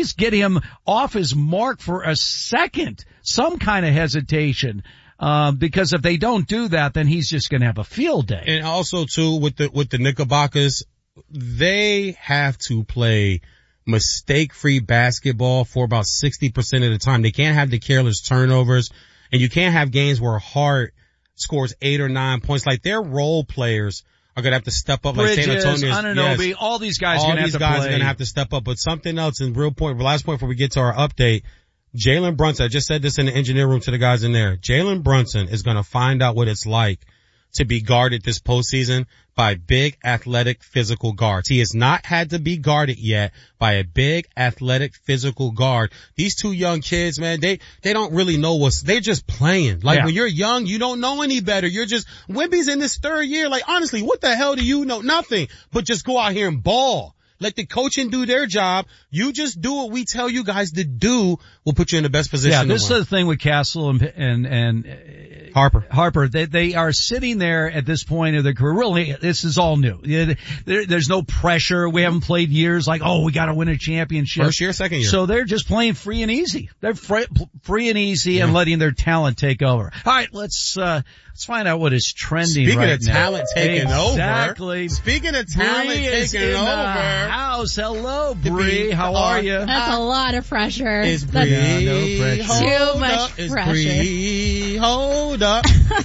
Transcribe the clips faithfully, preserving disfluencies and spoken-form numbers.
least get him off his mark for a second, some kind of hesitation. Um, because if they don't do that, then he's just going to have a field day. And also too, with the, with the Knickerbockers, they have to play mistake-free basketball for about sixty percent of the time. They can't have the careless turnovers, and you can't have games where Hart scores eight or nine points. Like, their role players are going to have to step up. Bridges, like San Antonio. Anunoby, Yes, all these guys all are going to have these to guys play. are going to have to step up. But something else, and real point, last point before we get to our update, Jalen Brunson, I just said this in the engineer room to the guys in there. Jalen Brunson is going to find out what it's like to be guarded this postseason by big, athletic, physical guards. He has not had to be guarded yet by a big, athletic, physical guard. These two young kids, man, they, they don't really know what's, they're just playing. Like, yeah. When you're young, you don't know any better. You're just, Wemby's in this third year. Like, honestly, what the hell do you know? Nothing. But just go out here and ball. Let the coaching do their job. You just do what we tell you guys to do. We'll put you in the best position. Yeah, to this win. is the thing with Castle and and and uh, Harper. Harper, they they are sitting there at this point of their career. Really, this is all new. There, there's no pressure. We haven't played years like, oh, we got to win a championship. First year, second year. So they're just playing free and easy. They're free, free and easy yeah. and letting their talent take over. All right, let's uh let's find out what is trending Speaking right of now. talent taking exactly. over. Exactly. Speaking of talent Bree is taking in over. The house. Hello, Bree. How are you? That's a lot of pressure. Is Bree? Yeah, no pressure. Too much up. Is pressure. Bree, hold up.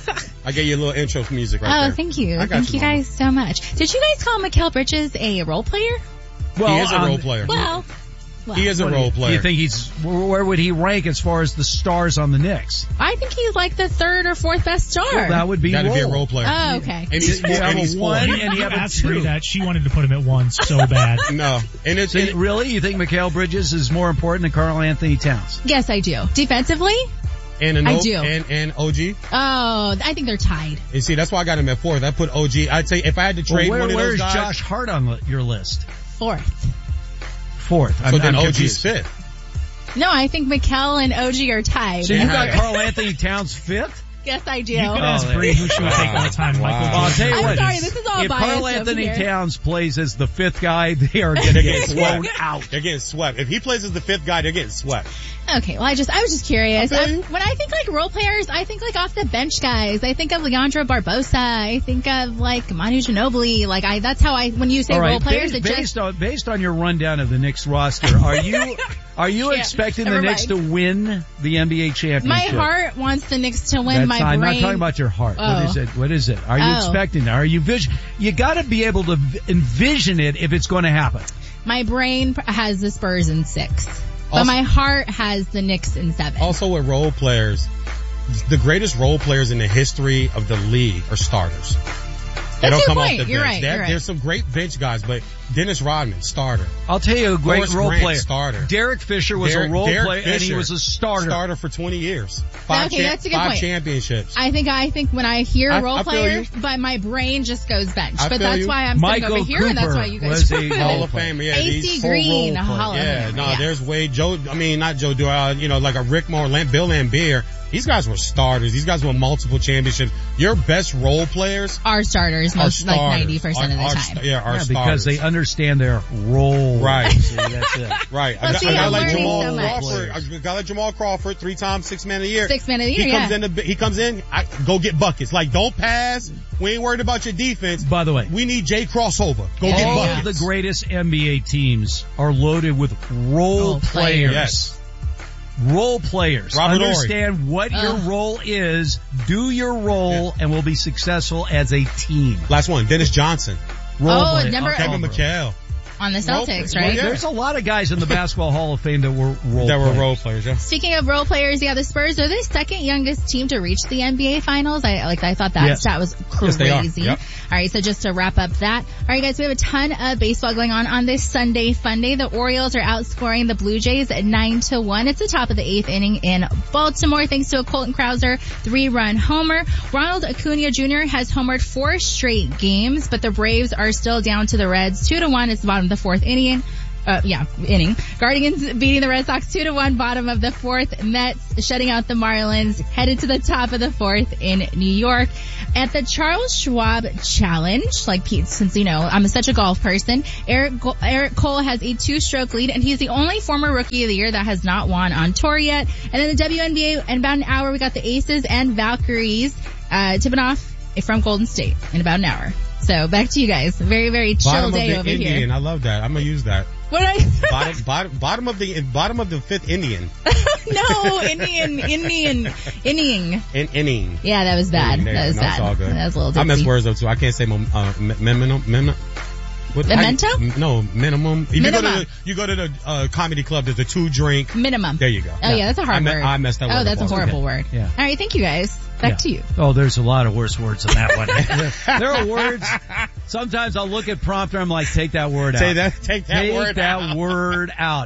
I gave you a little intro music right oh, there. Oh, thank you. I got Thank you, you guys so much. Did you guys call Mikal Bridges a role player? Well, he is a um, role player. Well, well. He is a role player. Do you think he's, where would he rank as far as the stars on the Knicks? I think he's like the third or fourth best star. Well, that would be Gotta role. be a role player. Oh, okay. And he's, You have and a he's one four. and you have a asked Bree two. that. She wanted to put him at one so bad. No. And it's, So and you- really? You think Mikal Bridges is more important than Karl Anthony Towns? Yes, I do. Defensively? and, an I o- do. and, and O G. Oh, I think they're tied. You see, that's why I got him at fourth. I put O G. I'd say if I had to trade Well, where, one of where's those guys. Josh Hart on the, your list? Fourth. Fourth. So I'm, then I'm O G's confused. fifth. No, I think Mikal and O G are tied. So you got Yeah. Karl Anthony Towns fifth? Yes, I do. You could ask Oh, Bree who she would take wow. all the time. Wow. Michael Well, I'll tell you I'm what. sorry, this is all if biased Karl over Anthony here. Towns plays as the fifth guy, they are going to get blown out. They're getting swept. If he plays as the fifth guy, they're getting swept. Okay, well, I just, I was just curious. I feel I, you. when I think like role players, I think like off the bench guys. I think of Leandro Barbosa. I think of like Manu Ginobili. Like I, that's how I, when you say All right, role players, based, it based just, on based on your rundown of the Knicks roster, are you are you Yeah, expecting the never Knicks mind. to win the N B A championship? my heart wants the Knicks to win. That's my not, I'm brain. not talking about your heart. What Oh. is it? What is it? Are you Oh. expecting? Are you vision? You got to be able to v- envision it if it's going to happen. My brain has the Spurs in six, but Also- my heart has the Knicks in seven. Also with role players, the greatest role players in the history of the league are starters. They That's don't your come point. off the You're bench. right, There- you're right. There's some great bench guys, but Dennis Rodman, starter. I'll tell you a great Horace role Grant, player. starter. Derek Fisher was Derek- a role Derek player and he Fisher, was a starter. Starter for twenty years. Five, Okay, cha- that's a good five point. championships. I think I think when I hear I- role I feel players, you. but my brain just goes bench. I But feel that's you. why I'm sitting Michael over here, and that's Cooper why you guys was a put Hall it. Hall of Famer, yeah. A these C full Green, role Hall of players. Yeah, Famer, no, yeah. there's Wade, Joe, I mean, not Joe Doyle, you know, like a Rick Moore, Lam- Bill Lambier. These guys were starters. These guys won multiple championships. Your best role players Our starters, are most starters. like ninety percent of the Are- are time. st- yeah, are Yeah, starters. because they understand their role. Right. See, that's it. Right. Well, a, see, guy- a guy I'm like learning Jamal so much. Crawford, a guy like Jamal Crawford, three times six man of the year. Six man of the year, He comes yeah. in, the, he comes in, I, go get buckets. Like, don't pass. We ain't worried about your defense. By the way, We need Jay Crossover. Go get all buckets. of the greatest N B A teams are loaded with role Role players. players. Yes. Role players. Robert Horry. Understand what your Ugh. role is, do your role, and will be successful as a team. Last one, Dennis Johnson. Role Oh, play- number- okay. Kevin McHale. On the Role Celtics, players. right? Yeah. There's a lot of guys in the Basketball Hall of Fame that were role That were players. role players, yeah. Speaking of role players, yeah, the Spurs are the second youngest team to reach the N B A Finals. I like. I thought that Yes. stat was Yes, they are. crazy. Yep. All right, so just to wrap up that. All right, guys, we have a ton of baseball going on on this Sunday Fun Day. The Orioles are outscoring the Blue Jays at nine to one. It's the top of the eighth inning in Baltimore, thanks to a Colton Krauser three-run homer. Ronald Acuna Junior has homered four straight games, but the Braves are still down to the Reds two to one. It's the bottom of the fourth inning. Uh, yeah, inning. Guardians beating the Red Sox two to one, bottom of the fourth. Mets shutting out the Marlins, headed to the top of the fourth in New York. At the Charles Schwab Challenge, like Pete, since you know I'm such a golf person, Eric Eric Cole has a two-stroke lead, and he's the only former Rookie of the Year that has not won on tour yet. And in the W N B A, in about an hour, we got the Aces and Valkyries uh, tipping off from Golden State in about an hour. So back to you guys. Very, very chill bottom day of the over Indian. here. I love that. I'm gonna use that. What I bottom, bottom, bottom of the bottom of the fifth Indian. No, Indian, Indian, inning. In, inning. Yeah, that was bad. Inning, that was no, bad. It's all good. That was a little. I mess dipsy. words up too. I can't say mem, uh, memento. Mem, what, Memento? I, no, minimum. If Minimum. you go to the, you go to the uh, comedy club. There's a two drink. Minimum. There you go. Oh yeah, that's a hard I me, word. I messed that word Oh, that's up a horrible also. word. Yeah. All right, thank you guys. Back Yeah. to you. Oh, there's a lot of worse words than that one. There are words. Sometimes I'll look at prompter. I'm like, take that word out. Say that. Take that Take word that out. word out.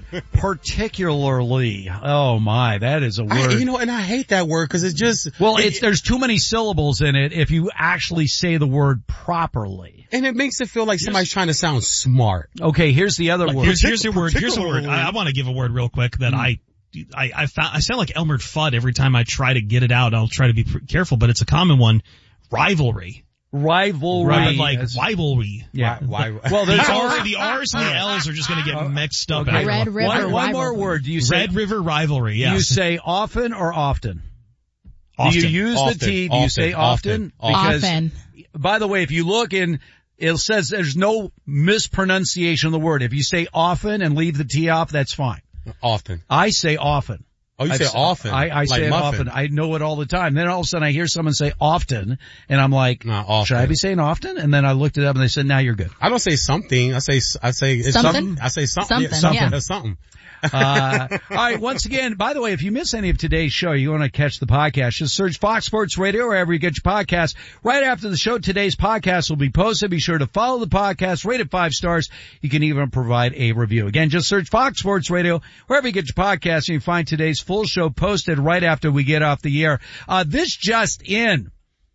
Particularly. Oh my, that is a word. I, you know, and I hate that word because it's just. well, it, it's there's too many syllables in it if you actually say the word properly. and it makes it feel like somebody's trying to sound smart. Okay, here's the other word. Here's, here's a word. Here's a word. Particularly- I, I want to give a word real quick that I, I, I found, I sound like Elmer Fudd every time I try to get it out. I'll try to be pr- careful, but it's a common one. Rivalry. Rivalry. Right, like Yes. rivalry. Yeah. Why? why Well, The there's R's, the R's and the L's are just going to get mixed up. Okay. Red River One, one more rivalry. word. Do you say Red River rivalry. do Yes. you say often or often? Often. Do you use Often. the T? Do you Often. say often? Often. Because, Often. by the way, if you look in, it says there's no mispronunciation of the word. If you say often and leave the T off, that's fine. Often. I say often. Oh, you I say say- often. I, I like say it muffin. often. I know it all the time. Then all of a sudden I hear someone say often, and I'm like, Not often. should I be saying often? And then I looked it up and they said, now you're good. I don't say something. I say, I say, it's Something? something. I say something. Something, something. yeah. That's something. Uh, all right. Once again, by the way, if you miss any of today's show, you want to catch the podcast, just search Fox Sports Radio wherever you get your podcasts. Right after the show, today's podcast will be posted. Be sure to follow the podcast, rate it five stars. You can even provide a review. Again, just search Fox Sports Radio wherever you get your podcasts, and you find today's full show posted right after we get off the air. Uh, this just in.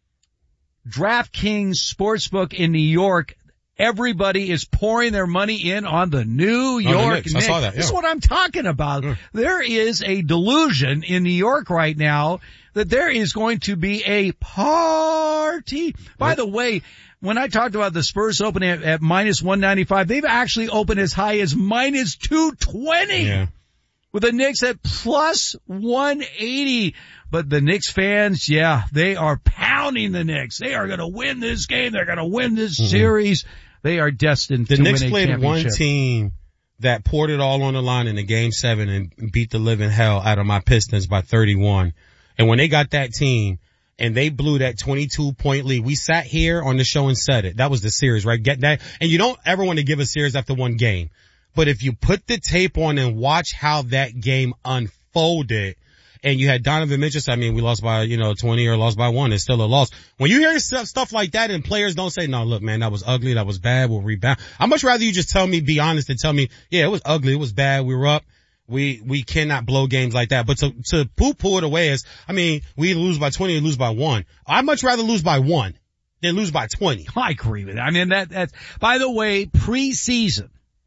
DraftKings Sportsbook in New York. Everybody is pouring their money in on the New York Knicks. I Knicks. saw that, This is yeah. what I'm talking about. Yeah. There is a delusion in New York right now that there is going to be a party. By the way, when I talked about the Spurs opening at, at minus one ninety-five, they've actually opened as high as minus two twenty. Yeah. With the Knicks at plus one eighty. But the Knicks fans, yeah, they are pounding the Knicks. They are going to win this game. They're going to win this Mm-hmm. series. They are destined The to Knicks win a played championship. one team that poured it all on the line in the game seven and beat the living hell out of my Pistons by thirty-one. And when they got that team and they blew that twenty-two point lead, we sat here on the show and said it. That was the series, right? Get that. And you don't ever want to give a series after one game. But if you put the tape on and watch how that game unfolded, and you had Donovan Mitchell, I mean, we lost by, you know, twenty or lost by one, it's still a loss. When you hear stuff, stuff like that and players don't say, no, look, man, that was ugly, that was bad, we'll rebound. I'd much rather you just tell me, be honest and tell me, yeah, it was ugly, it was bad, we were up. We, we cannot blow games like that. But to, to poo-poo it away is, I mean, we lose by twenty or lose by one. I'd much rather lose by one than lose by twenty. I agree with that. I mean, that, that's, by the way, preseason,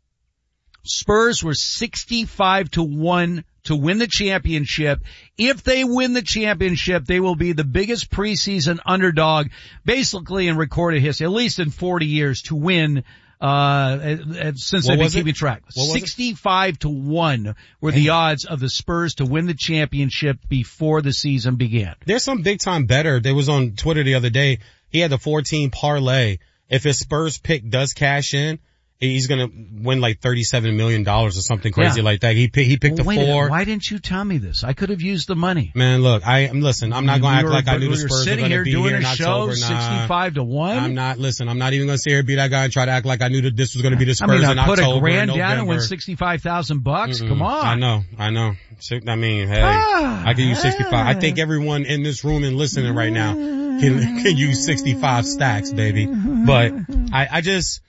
Spurs were sixty-five to one to win the championship. If they win the championship, they will be the biggest preseason underdog, basically in recorded history, at least in forty years, to win, uh, since What they've been was it? keeping track. What was it? sixty-five to one were the odds of the Spurs to win the championship before the season began. There's some big time better. There was on Twitter the other day. He had the fourteen parlay. If his Spurs pick does cash in, he's gonna win like thirty-seven million dollars or something crazy Yeah. like that. He picked, he picked Well, the wait a minute, four. why didn't you tell me this? I could have used the money. Man, look, I am, listen, I'm not We gonna act were- like I knew we the were Spurs were sitting gonna here be doing here in a show, October. Nah, sixty-five to one. I'm not, listen, I'm not even gonna sit here and be that guy and try to act like I knew that this was gonna be the I Spurs mean, in I put October a grand and down and win November. sixty-five thousand bucks. Mm-mm. Come on. I know, I know. So, I mean, hey, Ah, I can use sixty-five. I think everyone in this room and listening right now can, can use sixty-five stacks, baby. But I, I just,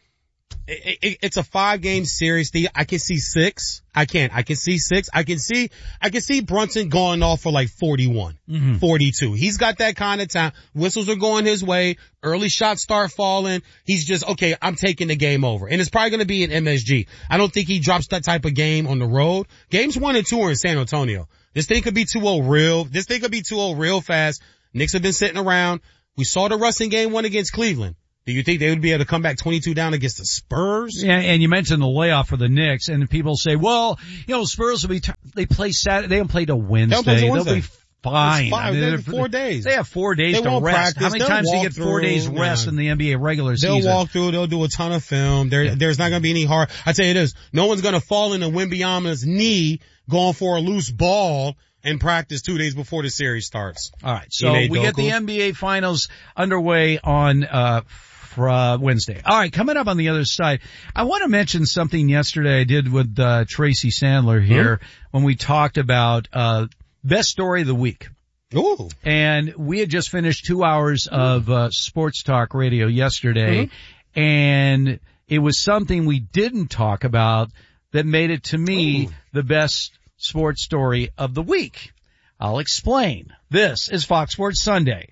It, it, it's a five game series. The, I can see six. I can't. I can see six. I can see, I can see Brunson going off for like forty-one, mm-hmm. forty-two. He's got that kind of time. Whistles are going his way. Early shots start falling. He's just, okay, I'm taking the game over. And it's probably going to be an M S G. I don't think he drops that type of game on the road. Games one and two are in San Antonio. This thing could be two oh real. This thing could be two oh real fast. Knicks have been sitting around. We saw the Russ in game one against Cleveland. Do you think they would be able to come back twenty-two down against the Spurs? Yeah, and you mentioned the layoff for the Knicks, and people say, well, you know, Spurs will be, t- they play Saturday, they don't play till Wednesday. Play till Wednesday. They'll be fine. Five, I mean, they four days. They have four days they to rest. Practice. How many they'll times do you get four through, days rest yeah. in the N B A regular they'll season? They'll walk through, they'll do a ton of film. There, yeah. There's not going to be any hard, I tell you this, no one's going to fall into Wembanyama's knee going for a loose ball and practice two days before the series starts. All right, so we Doku. get the N B A Finals underway on uh for uh, Wednesday. All right, coming up on the other side, I want to mention something yesterday I did with uh, Tracy Sandler here mm-hmm. when we talked about uh best story of the week. Ooh. And we had just finished two hours of uh, sports talk radio yesterday, mm-hmm. and it was something we didn't talk about that made it to me Ooh. the best sports story of the week. I'll explain. This is Fox Sports Sunday.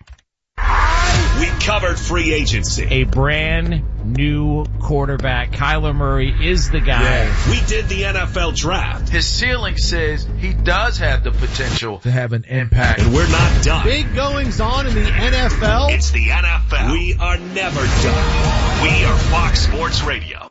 We covered free agency. A brand new quarterback. Kyler Murray is the guy. Yeah. We did the N F L draft. His ceiling says he does have the potential to have an impact. And we're not done. Big goings on in the N F L. It's the N F L. We are never done. We are Fox Sports Radio.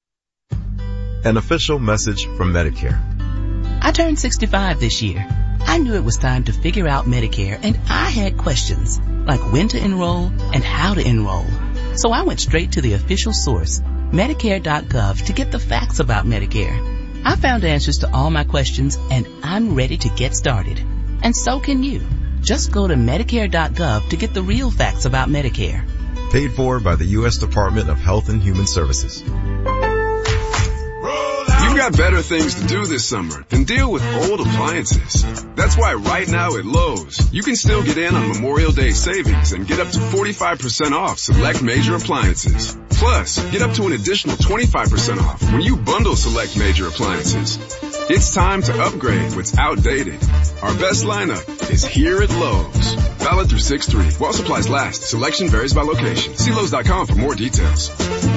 An official message from Medicare. I turned sixty-five this year. I knew it was time to figure out Medicare, and I had questions, like when to enroll and how to enroll. So I went straight to the official source, Medicare dot gov, to get the facts about Medicare. I found answers to all my questions, and I'm ready to get started. And so can you. Just go to Medicare dot gov to get the real facts about Medicare. Paid for by the U S Department of Health and Human Services. You've got better things to do this summer than deal with old appliances. That's why right now at Lowe's, you can still get in on Memorial Day savings and get up to forty-five percent off select major appliances. Plus, get up to an additional twenty-five percent off when you bundle select major appliances. It's time to upgrade what's outdated. Our best lineup is here at Lowe's. Valid through six three. While supplies last. Selection varies by location. See Lowe's dot com for more details.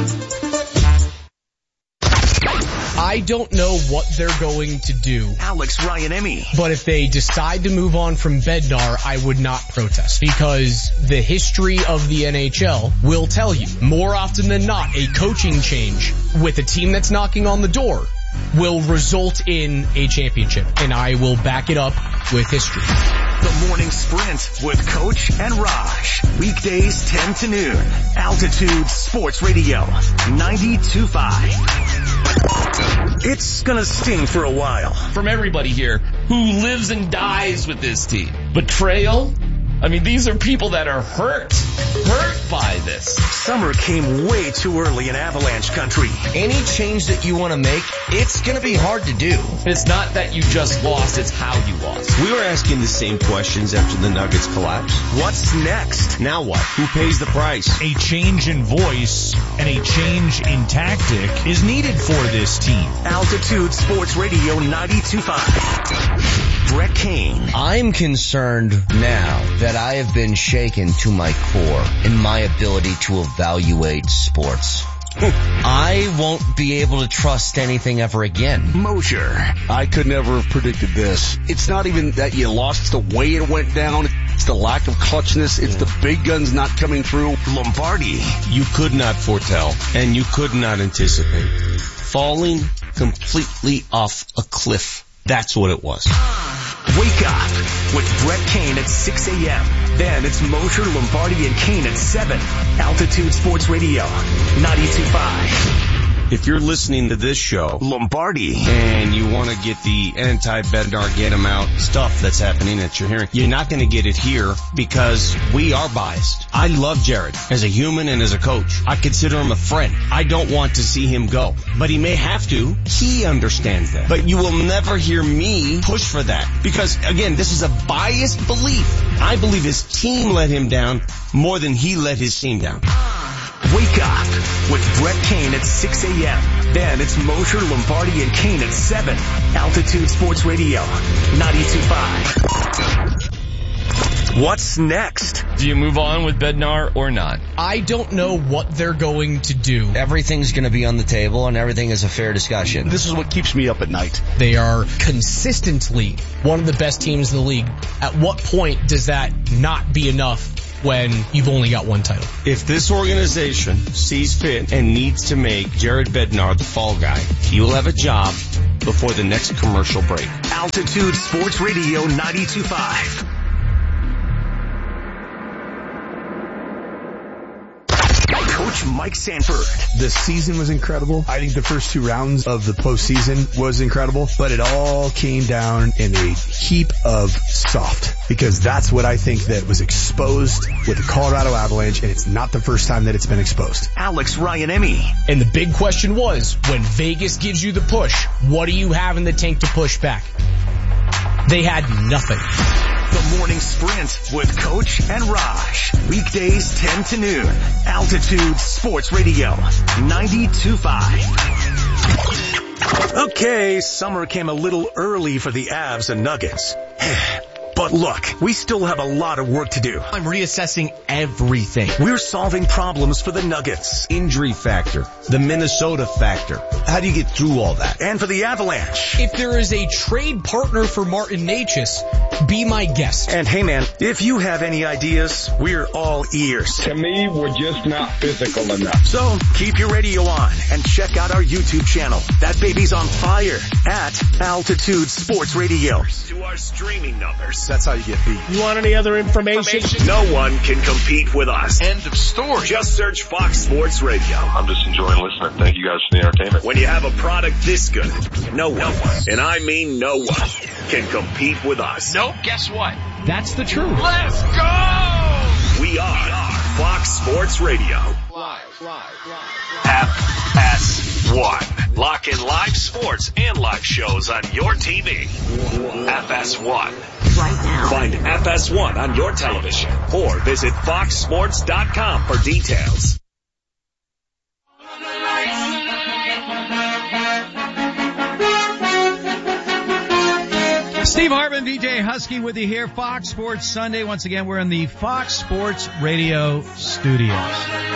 I don't know what they're going to do. Alex Ryan-Emmy. But if they decide to move on from Bednar, I would not protest. Because the history of the N H L will tell you, more often than not, a coaching change with a team that's knocking on the door will result in a championship. And I will back it up with history. The Morning Sprint with Coach and Raj. Weekdays ten to noon. Altitude Sports Radio. ninety-two point five. It's gonna sting for a while. From everybody here who lives and dies with this team. Betrayal? I mean, these are people that are hurt. Hurt by this. Summer came way too early in Avalanche country. Any change that you want to make, it's going to be hard to do. It's not that you just lost, it's how you lost. We were asking the same questions after the Nuggets collapsed. What's next? Now what? Who pays the price? A change in voice and a change in tactic is needed for this team. Altitude Sports Radio ninety-two point five. Brett Kane. I'm concerned now that I have been shaken to my core in my ability to evaluate sports. I won't be able to trust anything ever again. Mosher. I could never have predicted this. It's not even that you lost, it's the way it went down. It's the lack of clutchness. It's the big guns not coming through. Lombardi. You could not foretell, and you could not anticipate. Falling completely off a cliff. That's what it was. Wake up with Brett Kane at six a.m. Then it's Mosher, Lombardi, and Kane at seven. Altitude Sports Radio, ninety-two point five. If you're listening to this show, Lombardi, and you want to get the anti-Bednar, get him out stuff that's happening that you're hearing, you're not going to get it here because we are biased. I love Jared as a human and as a coach. I consider him a friend. I don't want to see him go, but he may have to. He understands that. But you will never hear me push for that because, again, this is a biased belief. I believe his team let him down more than he let his team down. Wake Up with Brett Kane at six a.m. Then it's Mosher, Lombardi, and Kane at seven. Altitude Sports Radio, ninety-two point five. What's next? Do you move on with Bednar or not? I don't know what they're going to do. Everything's going to be on the table and everything is a fair discussion. This is what keeps me up at night. They are consistently one of the best teams in the league. At what point does that not be enough when you've only got one title? If this organization sees fit and needs to make Jared Bednar the fall guy, he will have a job before the next commercial break. Altitude Sports Radio ninety-two point five. Coach Mike Sanford. The season was incredible. I think the first two rounds of the postseason was incredible, but it all came down in a heap of soft, because that's what I think that was exposed with the Colorado Avalanche, and it's not the first time that it's been exposed. Alex Ryan-Emmy. And the big question was, when Vegas gives you the push, what do you have in the tank to push back? They had nothing. The Morning Sprint with Coach and Raj. Weekdays ten to noon. Altitude Sports Radio ninety-two point five. Okay, summer came a little early for the Avs and Nuggets. But look, we still have a lot of work to do. I'm reassessing everything. We're solving problems for the Nuggets. Injury factor, the Minnesota factor. How do you get through all that? And for the Avalanche. If there is a trade partner for Martin Necas, be my guest. And hey man, if you have any ideas, we're all ears. To me, we're just not physical enough. So keep your radio on and check out our YouTube channel. That baby's on fire at Altitude Sports Radio. To our streaming numbers. That's how you get beat. You want any other information? No one can compete with us. End of story. Just search Fox Sports Radio. I'm just enjoying listening. Thank you guys for the entertainment. When you have a product this good, no one, and I mean no one, can compete with us. Nope, guess what? That's the truth. Let's go! We are Fox Sports Radio. Live, live, live. F S one. Lock in live sports and live shows on your T V. F S one. Right now. Find F S one on your television or visit fox sports dot com for details. Steve Hartman, V J Husky with you here, Fox Sports Sunday. Once again, we're in the Fox Sports Radio studios.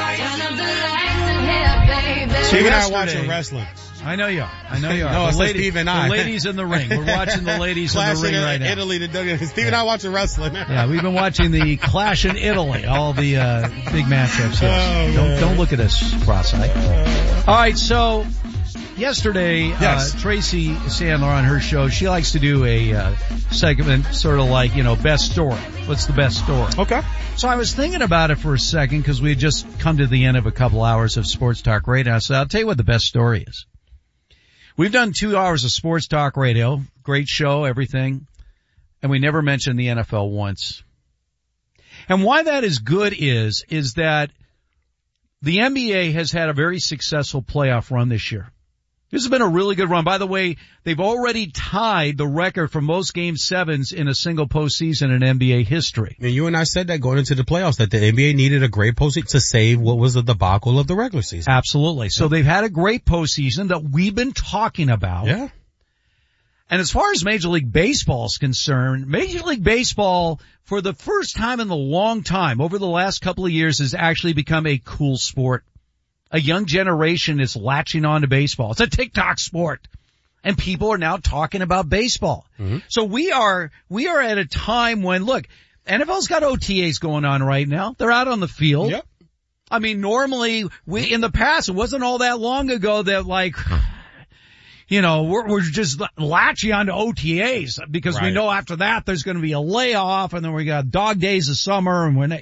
Steve and I are watching wrestling. I know you are. I know you are. No, the, it's lady, Steve and I. the ladies in the ring. We're watching the ladies in the ring in right now. Italy, the Steve and I watching wrestling. Yeah, we've been watching the Clash in Italy, all the uh big matchups. Yes. Oh, don't don't look at us cross-eyed. All right, so yesterday, yes. uh, Tracy Sandler on her show, she likes to do a uh, segment sort of like, you know, best story. What's the best story? Okay. So I was thinking about it for a second because we had just come to the end of a couple hours of Sports Talk Radio. I said, I'll tell you what the best story is. We've done two hours of Sports Talk Radio. Great show, everything. And we never mentioned the N F L once. And why that is good is, is that the N B A has had a very successful playoff run this year. This has been a really good run. By the way, they've already tied the record for most game sevens in a single postseason in N B A history. And you and I said that going into the playoffs, that the N B A needed a great postseason to save what was the debacle of the regular season. Absolutely. So they've had a great postseason that we've been talking about. Yeah. And as far as Major League Baseball is concerned, Major League Baseball, for the first time in a long time, over the last couple of years, has actually become a cool sport. A young generation is latching on to baseball. It's a TikTok sport. And people are now talking about baseball. Mm-hmm. So we are, we are at a time when, look, N F L's got O T As going on right now. They're out on the field. Yep. I mean, normally, we, in the past, it wasn't all that long ago that like, you know, we're, we're just latching on to O T As because right. we know after that there's going to be a layoff and then we got dog days of summer and we're not,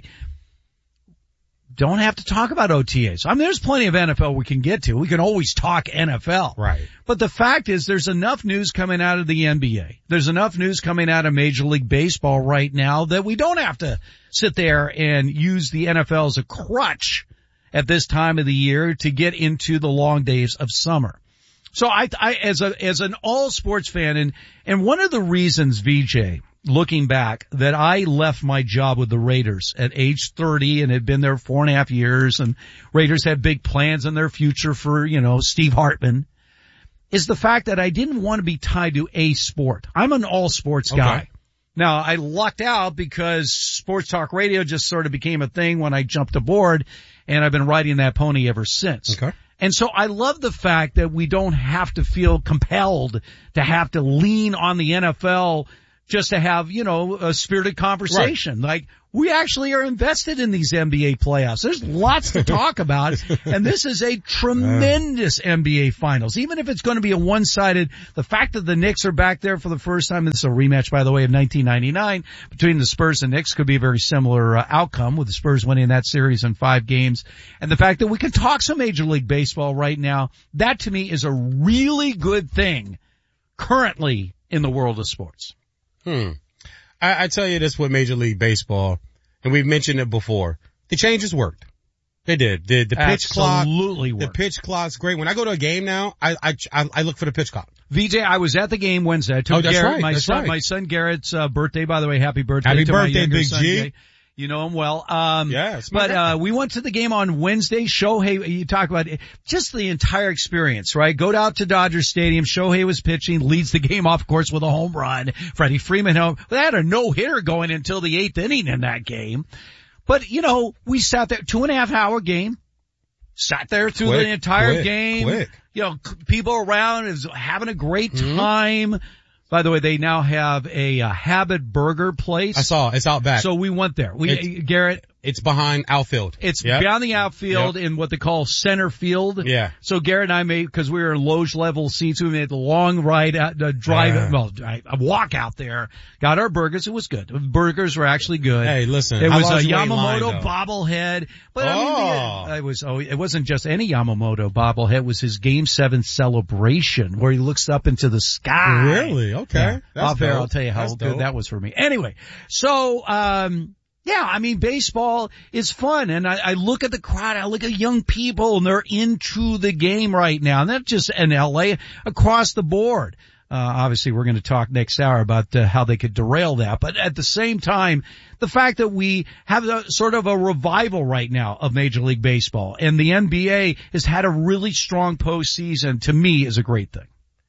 don't have to talk about O T As. I mean, there's plenty of N F L we can get to. We can always talk N F L. Right. But the fact is there's enough news coming out of the N B A. There's enough news coming out of Major League Baseball right now that we don't have to sit there and use the N F L as a crutch at this time of the year to get into the long days of summer. So I, I, as a, as an all sports fan, and, and one of the reasons, V J, looking back, that I left my job with the Raiders at age thirty and had been there four and a half years, and Raiders had big plans in their future for, you know, Steve Hartman, is the fact that I didn't want to be tied to a sport. I'm an all sports Okay. guy. Now, I lucked out because sports talk radio just sort of became a thing when I jumped aboard, and I've been riding that pony ever since. Okay. And so I love the fact that we don't have to feel compelled to have to lean on the N F L just to have, you know, a spirited conversation. Right. Like, we actually are invested in these N B A playoffs. There's lots to talk about, and this is a tremendous N B A finals. Even if it's going to be a one-sided, the fact that the Knicks are back there for the first time, this is a rematch, by the way, of nineteen ninety-nine, between the Spurs and Knicks, could be a very similar uh, outcome, with the Spurs winning that series in five games. And the fact that we can talk some Major League Baseball right now, that to me is a really good thing currently in the world of sports. Hmm. I, I tell you this with Major League Baseball, and we've mentioned it before. The changes worked. They did. The, the pitch clock. Absolutely worked. The pitch clock's great. When I go to a game now, I, I, I, I look for the pitch clock. V J, I was at the game Wednesday. I took Oh, that's Garrett, right, my that's son, right. my son Garrett's uh, birthday, by the way. Happy birthday Happy to my birthday, younger Big son, G. Jay. You know him well. Um, Yeah, it's my but, guy. uh, we went to the game on Wednesday. Shohei, you talk about it, just the entire experience, right? Go out to Dodger Stadium. Shohei was pitching, leads the game off, of course, with a home run. Freddie Freeman, home. They had a no-hitter going until the eighth inning in that game. But, you know, we sat there, two and a half hour game, sat there through Quick, the entire quick, game. quick. You know, c- people around is having a great Mm-hmm. time. By the way, they now have a, uh Habit Burger place. I saw it's out back. So we went there. We, It's- Garrett, It's behind outfield. it's Yep. beyond the outfield Yep. in what they call center field. Yeah. So Garrett and I made, cause we were in loge level seats, we made the long ride, out, the drive, Yeah. well, a a walk out there, got our burgers. It was good. The burgers were actually good. Hey, listen. It how was long a did you wait in line, Yamamoto though? bobblehead. But I Oh. mean, the, it was, oh, it wasn't just any Yamamoto bobblehead. It was his game seven celebration where he looks up into the sky. Really? Okay. Yeah. That's Off air, dope. I'll tell you how That's good dope. that was for me. Anyway, so, um, yeah, I mean, baseball is fun, and I, I look at the crowd, I look at young people, and they're into the game right now, and not just in L A, across the board. Uh, obviously we're going to talk next hour about uh, how they could derail that, but at the same time, the fact that we have a, sort of a revival right now of Major League Baseball, and the N B A has had a really strong postseason, to me, is a great thing.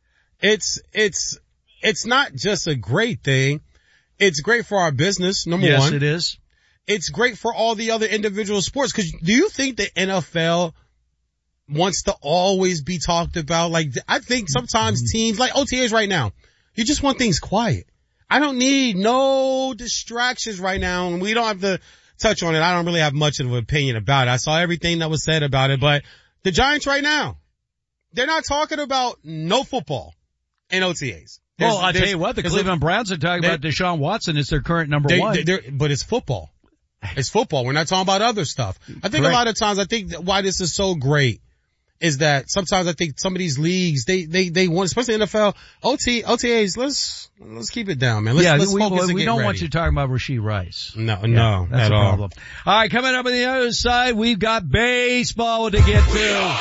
It's, it's, it's not just a great thing. It's great for our business, number yes, one. it is. It's great for all the other individual sports. Cause do you think the N F L wants to always be talked about? Like, I think sometimes teams, like O T As right now, you just want things quiet. I don't need no distractions right now, and we don't have to touch on it. I don't really have much of an opinion about it. I saw everything that was said about it, but the Giants right now, they're not talking about no football in O T As. There's- Well, I'll tell there's- you what, the there's Cleveland a- Browns are talking they- about Deshaun Watson as their current number they, one. they- they're- but it's football. It's football. We're not talking about other stuff. I think Correct. a lot of times, I think that why this is so great is that sometimes I think some of these leagues, they, they, they want, especially N F L, O T, O T As, let's, let's keep it down, man. Let's, yeah, let's we, focus we, and we get don't ready. want you talking about Rashee Rice. No, Yeah, no, that's at a all. problem. All right, coming up on the other side, we've got baseball to get to.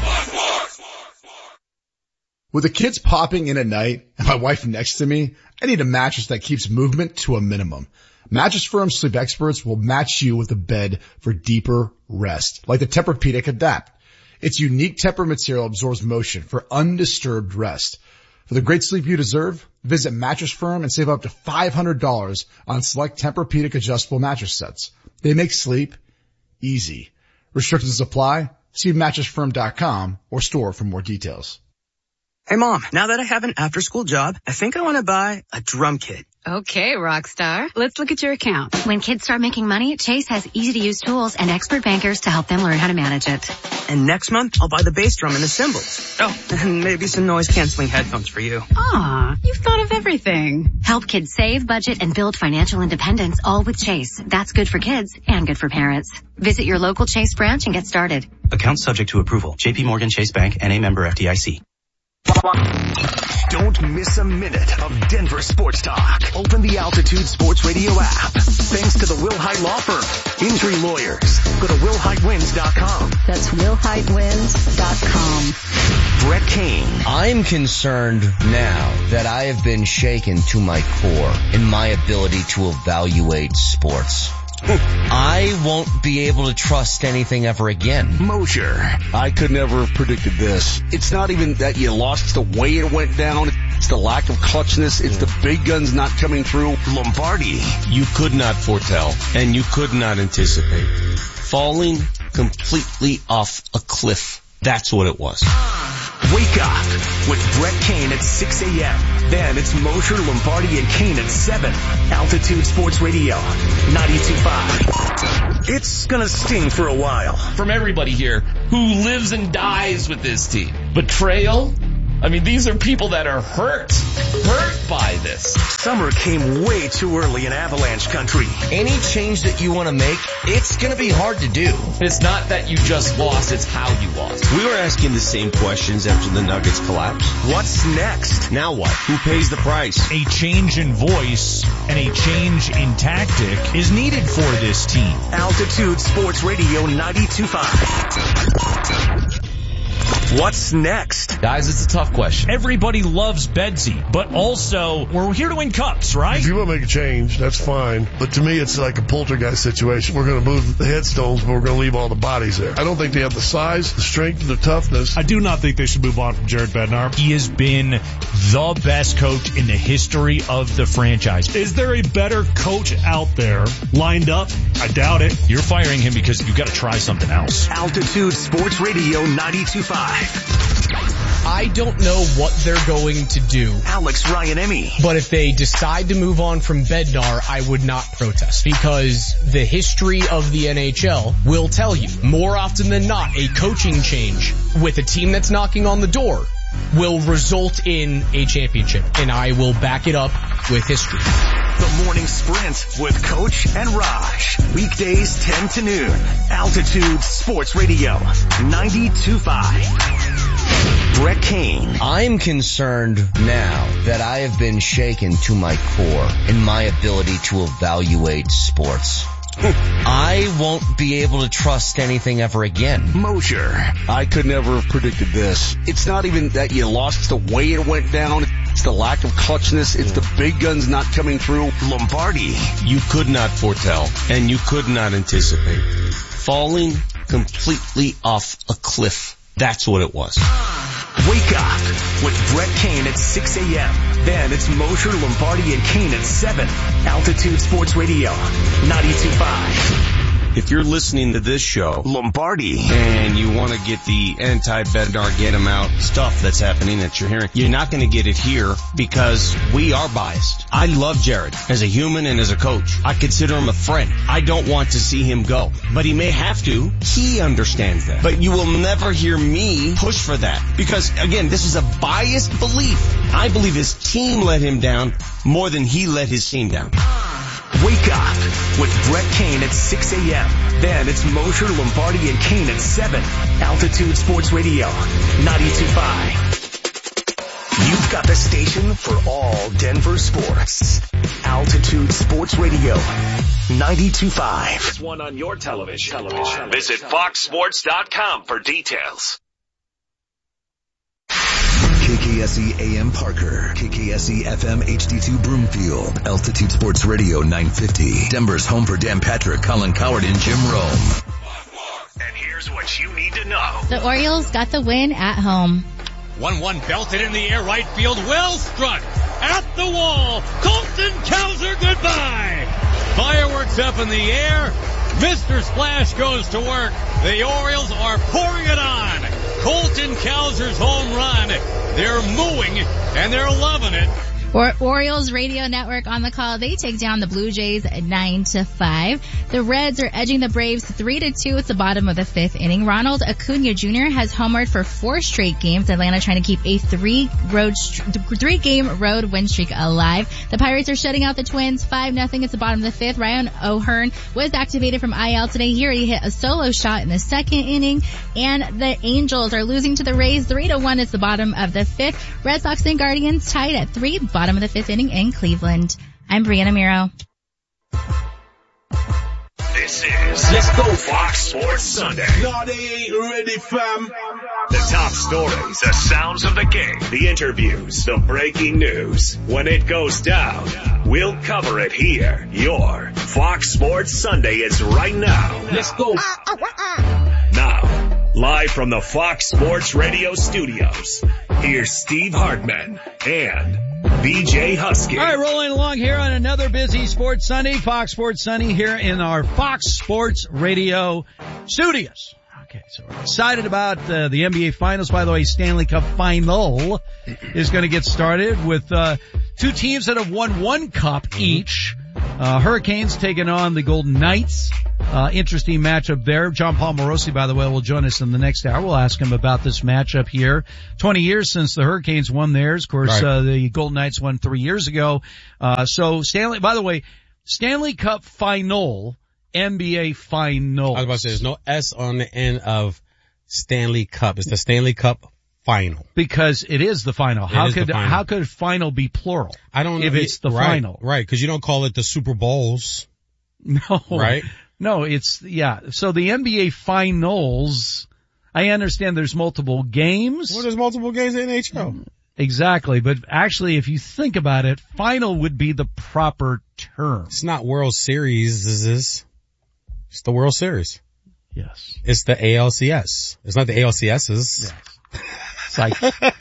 With the kids popping in at night and my wife next to me, I need a mattress that keeps movement to a minimum. Mattress Firm Sleep Experts will match you with a bed for deeper rest, like the Tempur-Pedic Adapt. Its unique Tempur material absorbs motion for undisturbed rest. For the great sleep you deserve, visit Mattress Firm and save up to five hundred dollars on select Tempur-Pedic adjustable mattress sets. They make sleep easy. Restrictions apply. See mattress firm dot com or store for more details. Hey Mom, now that I have an after-school job, I think I want to buy a drum kit. Okay, Rockstar. Let's look at your account. When kids start making money, Chase has easy-to-use tools and expert bankers to help them learn how to manage it. And next month, I'll buy the bass drum and the cymbals. Oh, and maybe some noise-canceling headphones for you. Aw, you've thought of everything. Help kids save, budget, and build financial independence, all with Chase. That's good for kids and good for parents. Visit your local Chase branch and get started. Account subject to approval. J P Morgan Chase Bank, N A member F D I C. Don't miss a minute of Denver sports talk. Open the Altitude Sports Radio app. Thanks to the Wilhite Law Firm. Injury lawyers. Go to will hite wins dot com. That's will hite wins dot com. Brett Kane. I'm concerned now that I have been shaken to my core in my ability to evaluate sports. I won't be able to trust anything ever again. Mosher. I could never have predicted this. It's not even that you lost, it's the way it went down. It's the lack of clutchness. It's the big guns not coming through. Lombardi. You could not foretell, and you could not anticipate. Falling completely off a cliff. That's what it was. Wake up with Brett Kane at six a.m. Then it's Mosher, Lombardi, and Kane at seven. Altitude Sports Radio, ninety-two point five. It's gonna sting for a while. From everybody here who lives and dies with this team. Betrayal? I mean, these are people that are hurt, hurt by this. Summer came way too early in Avalanche country. Any change that you want to make, it's going to be hard to do. It's not that you just lost, it's how you lost. We were asking the same questions after the Nuggets collapsed. What's next? Now what? Who pays the price? A change in voice and a change in tactic is needed for this team. Altitude Sports Radio ninety-two point five. What's next? Guys, it's a tough question. Everybody loves Bedsy, but also we're here to win cups, right? If you want to make a change, that's fine. But to me, it's like a poltergeist situation. We're going to move the headstones, but we're going to leave all the bodies there. I don't think they have the size, the strength, and the toughness. I do not think they should move on from Jared Bednar. He has been the best coach in the history of the franchise. Is there a better coach out there lined up? I doubt it. You're firing him because you've got to try something else. Altitude Sports Radio ninety-two point five. I don't know what they're going to do. Alex Ryan-Emmy. But if they decide to move on from Bednar, I would not protest because the history of the N H L will tell you more often than not a coaching change with a team that's knocking on the door will result in a championship, and I will back it up with history. The Morning Sprint with Coach and Raj. Weekdays ten to noon. Altitude Sports Radio ninety-two point five. Brett Kane. I'm concerned now that I have been shaken to my core in my ability to evaluate sports. I won't be able to trust anything ever again. Mosher. I could never have predicted this. It's not even that you lost, it's the way it went down. It's the lack of clutchness. It's the big guns not coming through. Lombardi. You could not foretell, and you could not anticipate. Falling completely off a cliff. That's what it was. Wake up with Brett Kane at six a.m. Then it's Mosher, Lombardi, and Kane at seven. Altitude Sports Radio, ninety-two point five. If you're listening to this show, Lombardi, and you want to get the anti-Bednar, get him out stuff that's happening that you're hearing, you're not going to get it here because we are biased. I love Jared as a human and as a coach. I consider him a friend. I don't want to see him go, but he may have to. He understands that. But you will never hear me push for that because, again, this is a biased belief. I believe his team let him down more than he let his team down. Wake up with Brett Kane at six a.m. Then it's Mosher, Lombardi, and Kane at seven. Altitude Sports Radio, ninety-two point five. You've got the station for all Denver sports. Altitude Sports Radio, ninety-two point five. This one on your television. television. Visit fox sports dot com for details. K K S E A M Parker, K K S E F M H D two Broomfield, Altitude Sports Radio nine fifty, Denver's home for Dan Patrick, Colin Coward, and Jim Rome. And here's what you need to know. The Orioles got the win at home. one one belted in the air, right field, well struck, at the wall, Colton Cowser goodbye. Fireworks up in the air, Mister Splash goes to work. The Orioles are pouring it on. Colton Cowser's home run. They're mooing and they're loving it. Or Orioles Radio Network on the call. They take down the Blue Jays at nine to five. The Reds are edging the Braves three to two. It's the bottom of the fifth inning. Ronald Acuna Junior has homered for four straight games. Atlanta trying to keep a three road, three game road win streak alive. The Pirates are shutting out the Twins five nothing. It's the bottom of the fifth. Ryan O'Hearn was activated from I L today. He already hit a solo shot in the second inning. And the Angels are losing to the Rays three to one. It's the bottom of the fifth. Red Sox and Guardians tied at three. Bottom of the fifth inning in Cleveland. I'm Brianna Miro. This is Let's Go Fox Sports Sunday. No, they ain't ready, fam. The top stories, the sounds of the game, the interviews, the breaking news. When it goes down, we'll cover it here. Your Fox Sports Sunday is right now. Let's go. Now, live from the Fox Sports Radio studios, here's Steve Hartman and B J Husky. All right, rolling along here on another busy Sports Sunday, Fox Sports Sunday here in our Fox Sports Radio studios. Okay, so we're excited about uh, the N B A Finals. By the way, Stanley Cup Final is going to get started with uh two teams that have won one cup each. Uh Hurricanes taking on the Golden Knights. Uh interesting matchup there. John Paul Morosi, by the way, will join us in the next hour. We'll ask him about this matchup here. twenty years since the Hurricanes won theirs. Of course, right. uh the Golden Knights won three years ago. Uh so Stanley, by the way, Stanley Cup Final, N B A Finals. I was about to say, there's no S on the end of Stanley Cup. It's the Stanley Cup Final. Because it is the final. It how is could the final. how could final be plural? I don't know if it's the right, final. Right, because you don't call it the Super Bowls. No. Right? No, it's, yeah. So the N B A Finals, I understand there's multiple games. Well, there's multiple games in N H L. Exactly, but actually if you think about it, final would be the proper term. It's not World Series, is this? It's the World Series. Yes. It's the A L C S. It's not the A L C S's. Yes. It's like,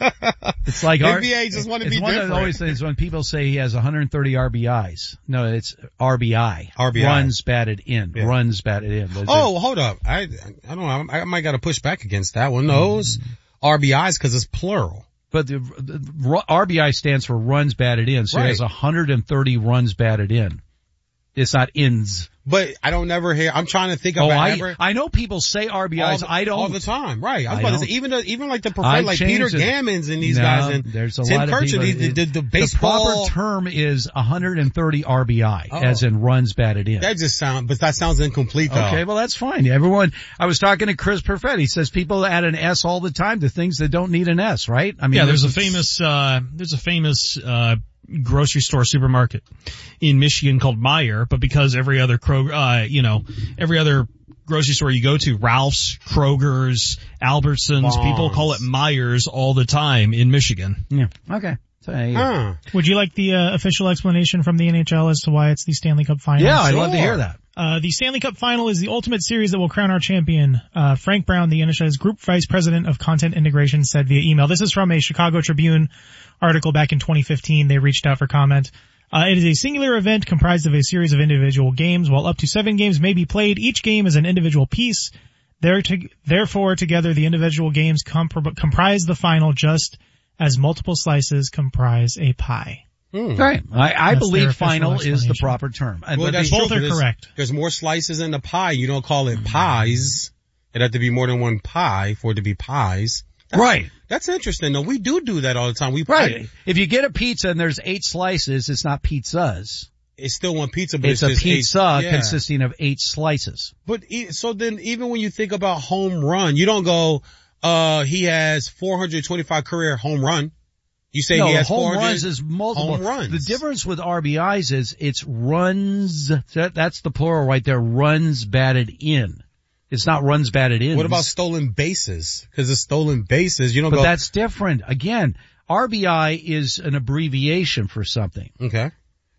it's like N our, B A just want to be it's one different. of always things when people say he has one hundred thirty R B Is. No, it's R B I. R B I. Runs batted in. Yeah. Runs batted in. Those oh, are, hold up. I, I don't know. I might got to push back against that one. No, it's R B Is because it's plural. But the, the R B I stands for runs batted in. So Right. he has one hundred thirty runs batted in. It's not ins. But I don't never hear, I'm trying to think of Oh, I, ever. I know people say R B Is. all the, I don't. all the time, right? I was I about don't. to say even the, even like the preferred, I've like Peter changed it. Gammons and these No, guys and there's a Tim lot of Kirchner, people. the, the, the baseball. The proper term is one hundred thirty R B I, Oh. as in runs batted in. That just sound, but that sounds incomplete though. Okay, well that's fine. Everyone, I was talking to Chris Perfett. He says people add an S all the time to things that don't need an S, right? I mean, yeah, there's a famous, uh, there's a famous, uh, grocery store supermarket in Michigan called Meijer, but because every other Kroger, uh, you know, every other grocery store you go to, Ralph's, Kroger's, Albertsons, Bonds. people call it Meijers all the time in Michigan. Yeah. Okay. So, yeah. Huh. Would you like the uh, official explanation from the N H L as to why it's the Stanley Cup Final? Yeah, I'd love to hear that. Uh, the Stanley Cup Final is the ultimate series that will crown our champion. Uh, Frank Brown, the N H L's Group Vice President of Content Integration, said via email. This is from a Chicago Tribune article back in twenty fifteen. They reached out for comment. Uh, it is a singular event comprised of a series of individual games. While up to seven games may be played, each game is an individual piece. There to, therefore, together, the individual games comp- comprise the final just as multiple slices comprise a pie. Hmm. Right. I, I That's believe their final official is the explanation. proper term. Uh, Well, but that's the- both true, are there's- correct. There's more slices in the pie. You don't call it pies. It'd have to be more than one pie for it to be pies. That's, Right. That's interesting though. We do do that all the time. We Right. If you get a pizza and there's eight slices, it's not pizzas. It's still one pizza, but It's, it's, a just pizza eight, yeah. consisting of eight slices. But e- so then, even when you think about home run, you don't go, uh, he has four hundred twenty-five career home run. You say no, he has home four hundred runs is multiple. home runs. The difference with R B Is is it's runs. That, that's the plural right there. Runs batted in. It's not runs batted in. What about stolen bases? Because it's stolen bases. You don't But go. that's different. Again, R B I is an abbreviation for something. Okay.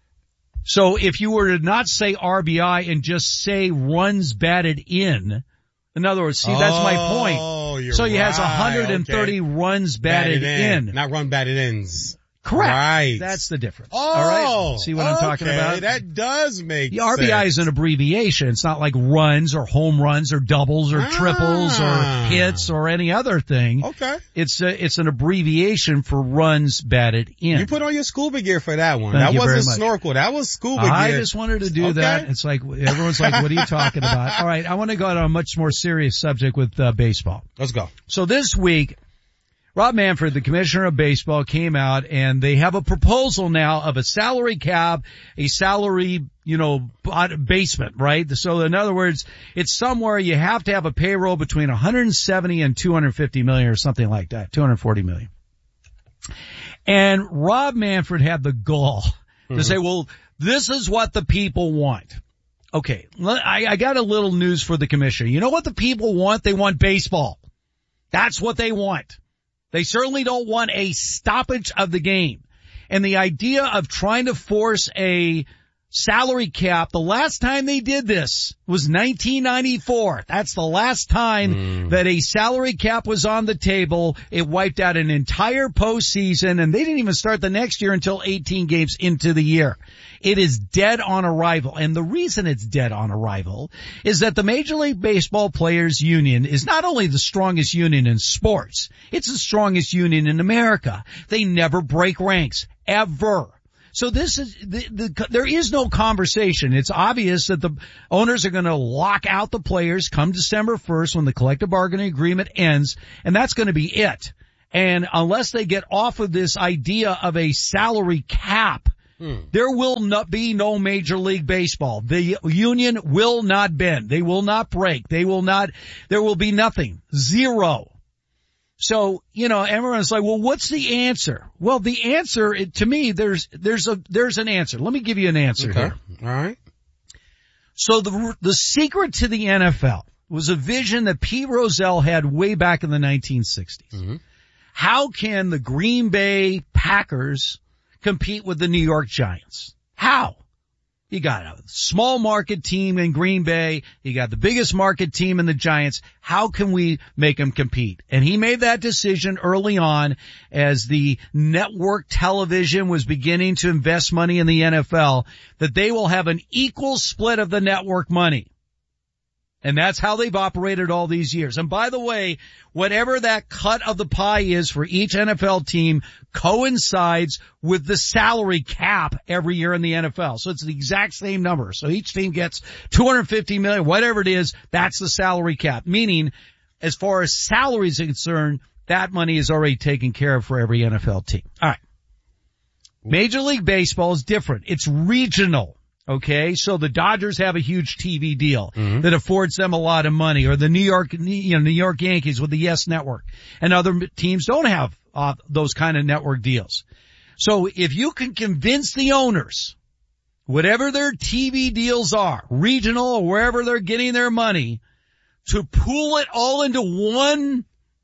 So if you were to not say R B I and just say runs batted in, in other words, see, that's my point. Oh, you're So he has right. one hundred thirty Okay. runs batted, Batted in. in. Not run batted ins. Correct. Right. That's the difference. Oh, all right. See what I'm talking okay. about? That does make the R B I sense. is an abbreviation. It's not like runs or home runs or doubles or ah. triples or hits or any other thing. Okay. It's a, it's an abbreviation for runs batted in. You put on your scuba gear for that one. Thank that you wasn't very much. snorkel. That was scuba I gear. just wanted to do okay. that. It's like, everyone's like, what are you talking about? All right. I want to go on a much more serious subject with uh, baseball. Let's go. So this week, Rob Manfred, the commissioner of baseball, came out and they have a proposal now of a salary cap, a salary, you know, basement, right? So in other words, it's somewhere you have to have a payroll between one hundred seventy and two hundred fifty million or something like that, two hundred forty million. And Rob Manfred had the gall mm-hmm. to say, well, this is what the people want. Okay, I, I got a little news for the commissioner. You know what the people want? They want baseball. That's what they want. They certainly don't want a stoppage of the game. And the idea of trying to force a salary cap, the last time they did this was nineteen ninety-four. That's the last time mm. that a salary cap was on the table. It wiped out an entire postseason, and they didn't even start the next year until eighteen games into the year. It is dead on arrival. And the reason it's dead on arrival is that the Major League Baseball Players Union is not only the strongest union in sports, it's the strongest union in America. They never break ranks, ever. So this is, the, the, there is no conversation. It's obvious that the owners are going to lock out the players come December first when the collective bargaining agreement ends, and that's going to be it. And unless they get off of this idea of a salary cap, Hmm. there will not be no Major League Baseball. The union will not bend. They will not break. They will not, there will be nothing. Zero. So, you know, everyone's like, well, what's the answer? Well, the answer, to me, there's, there's a, there's an answer. Let me give you an answer okay. here. All right. So the, the secret to the N F L was a vision that Pete Rozelle had way back in the nineteen sixties. Mm-hmm. How can the Green Bay Packers compete with the New York Giants? How? You got a small market team in Green Bay. You got the biggest market team in the Giants. How can we make them compete? And he made that decision early on as the network television was beginning to invest money in the N F L, that they will have an equal split of the network money. And that's how they've operated all these years. And by the way, whatever that cut of the pie is for each N F L team coincides with the salary cap every year in the N F L. So it's the exact same number. So each team gets two hundred fifty million, whatever it is, that's the salary cap. Meaning, as far as salaries are concerned, that money is already taken care of for every N F L team. All right. Major League Baseball is different. It's regional. Okay, so the Dodgers have a huge T V deal mm-hmm. that affords them a lot of money, or the New York, you know, New York Yankees with the Yes Network, and other teams don't have uh, those kind of network deals. So if you can convince the owners, whatever their T V deals are, regional or wherever they're getting their money, to pool it all into one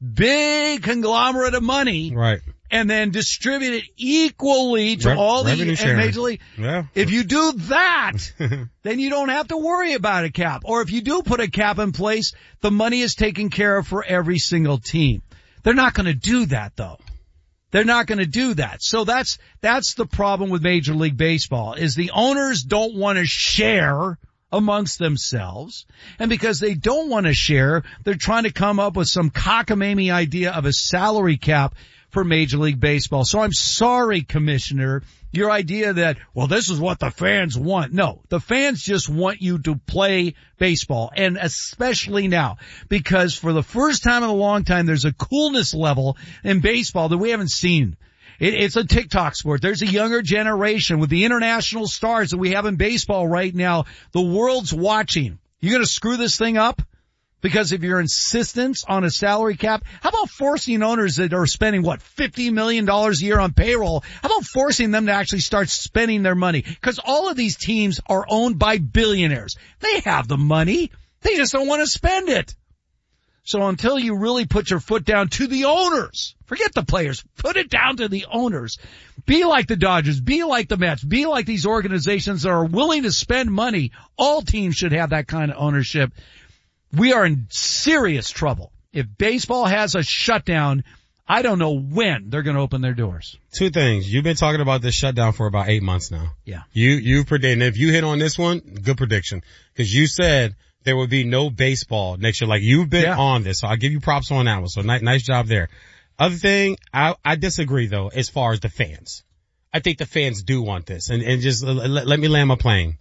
big conglomerate of money, right? And then distribute it equally to Re- all the Major League. Yeah. If you do that, then you don't have to worry about a cap. Or if you do put a cap in place, the money is taken care of for every single team. They're not going to do that, though. They're not going to do that. So that's, that's the problem with Major League Baseball, is the owners don't want to share amongst themselves. And because they don't want to share, they're trying to come up with some cockamamie idea of a salary cap for Major League Baseball. So I'm sorry, Commissioner, your idea that, well, this is what the fans want. No, the fans just want you to play baseball, and especially now, because for the first time in a long time, there's a coolness level in baseball that we haven't seen. It, it's a TikTok sport. There's a younger generation with the international stars that we have in baseball right now. The world's watching. You gonna screw this thing up because of your insistence on a salary cap? How about forcing owners that are spending, what, fifty million dollars a year on payroll? How about forcing them to actually start spending their money? Because all of these teams are owned by billionaires. They have the money. They just don't want to spend it. So until you really put your foot down to the owners, forget the players, put it down to the owners. Be like the Dodgers, be like the Mets, be like these organizations that are willing to spend money. All teams should have that kind of ownership. We are in serious trouble. If baseball has a shutdown, I don't know when they're going to open their doors. Two things. You've been talking about this shutdown for about eight months now. Yeah. You, you predicted, and if you hit on this one, good prediction. Cause you said there would be no baseball next year. Like you've been yeah. on this, so I'll give you props on that one. So nice, nice job there. Other thing, I, I disagree though, as far as the fans. I think the fans do want this, and, and just let, let me land my plane.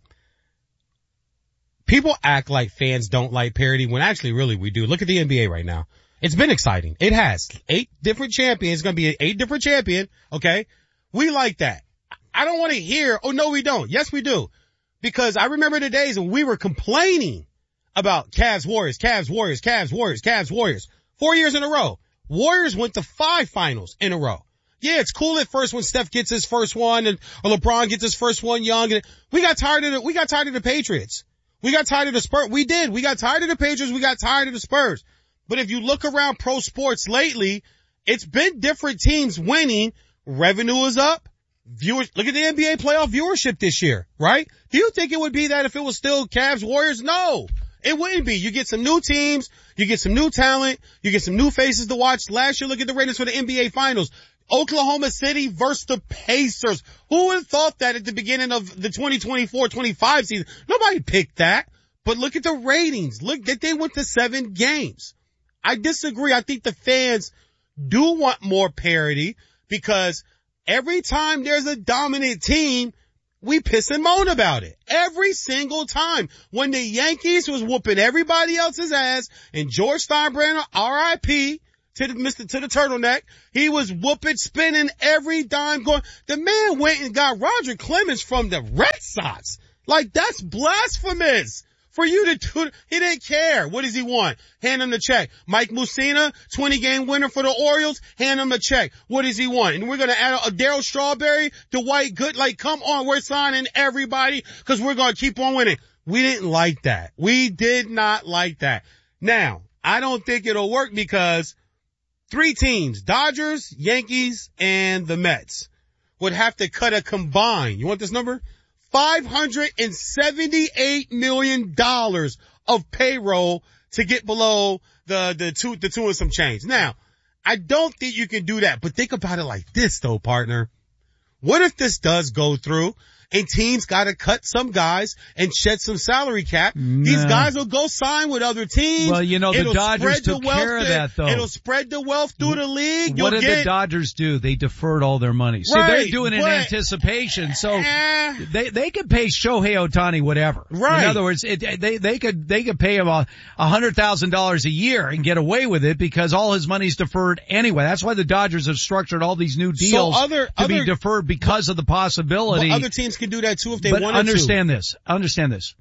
People act like fans don't like parity when actually really we do. Look at the N B A right now. It's been exciting. It has. Eight different champions. It's going to be an eight different champion. Okay. We like that. I don't want to hear, oh no, we don't. Yes, we do. Because I remember the days when we were complaining about Cavs Warriors, Cavs Warriors, Cavs Warriors, Cavs Warriors. Four years in a row. Warriors went to five finals in a row. Yeah, it's cool at first when Steph gets his first one and or LeBron gets his first one young. And we got tired of the, we got tired of the Patriots. We got tired of the Spurs. We did. We got tired of the Patriots. We got tired of the Spurs. But if you look around pro sports lately, it's been different teams winning. Revenue is up. Viewers, look at the N B A playoff viewership this year, right? Do you think it would be that if it was still Cavs Warriors? No, it wouldn't be. You get some new teams. You get some new talent. You get some new faces to watch. Last year, look at the ratings for the N B A finals. Oklahoma City versus the Pacers. Who would have thought that at the beginning of the twenty twenty-four twenty-five season? Nobody picked that. But look at the ratings. Look that they went to seven games. I disagree. I think the fans do want more parity because every time there's a dominant team, we piss and moan about it. Every single time. When the Yankees was whooping everybody else's ass and George Steinbrenner, R I P, to the Mister to the turtleneck, he was whooping, spinning every dime going. The man went and got Roger Clemens from the Red Sox. Like that's blasphemous. For you to do, he didn't care. What does he want? Hand him the check. Mike Mussina, twenty game winner for the Orioles, hand him the check. What does he want? And we're gonna add a, a Darryl Strawberry, Dwight Good, like come on, we're signing everybody because we're gonna keep on winning. We didn't like that. We did not like that. Now, I don't think it'll work because three teams, Dodgers, Yankees, and the Mets, would have to cut a combined, you want this number? five hundred seventy-eight million dollars of payroll to get below the, the two, the two and some change. Now, I don't think you can do that, but think about it like this though, partner. What if this does go through and teams gotta cut some guys and shed some salary cap? Nah. These guys will go sign with other teams. Well, you know, the it'll Dodgers took the care of that though. It'll spread the wealth through the league. What You'll did get, the Dodgers do? They deferred all their money. So right, they're doing it in but, anticipation. So eh, they, they could pay Shohei Ohtani whatever. Right. In other words, it, they, they could, they could pay him a, a hundred thousand dollars a year and get away with it because all his money's deferred anyway. That's why the Dodgers have structured all these new deals so other, to other, be deferred because of the possibility. But other teams can do that too if they but wanted understand to. this. Understand this.